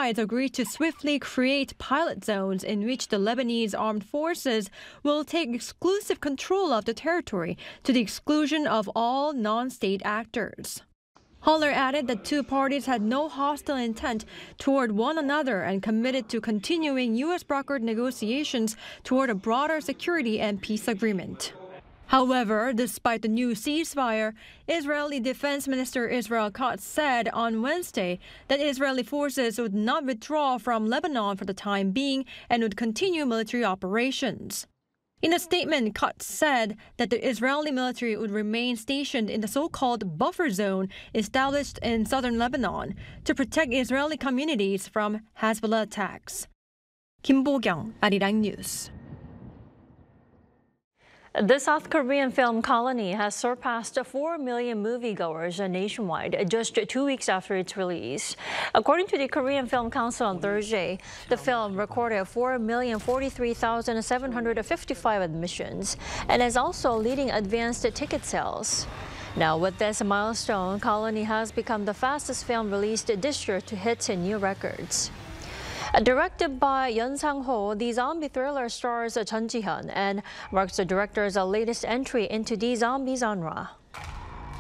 sides agreed to swiftly create pilot zones in which the Lebanese armed forces will take exclusive control of the territory to the exclusion of all non-state actors. Haller added that two parties had no hostile intent toward one another and committed to continuing U.S.-brokered negotiations toward a broader security and peace agreement. However, despite the new ceasefire, Israeli Defense Minister Israel Katz said on Wednesday that Israeli forces would not withdraw from Lebanon for the time being and would continue military operations. In a statement, Katz said that the Israeli military would remain stationed in the so-called buffer zone established in southern Lebanon to protect Israeli communities from Hezbollah attacks. Kim Bo-kyung, Arirang News. The South Korean film Colony has surpassed 4 million moviegoers nationwide just 2 weeks after its release. According to the Korean Film Council on Thursday, the film recorded 4,043,755 admissions and is also leading advanced ticket sales. Now, with this milestone, Colony has become the fastest film released this year to hit new records. Directed by Yeon Sang-ho, the zombie thriller stars Chun Ji-hyun and marks the director's latest entry into the zombie genre.